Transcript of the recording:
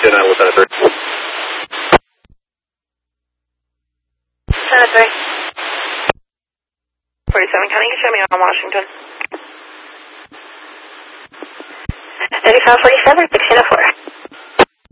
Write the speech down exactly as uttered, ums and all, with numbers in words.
two nine with Center three. Center three. forty-seven, can you show me on Washington? eighty-five forty-seven, sixteen oh four.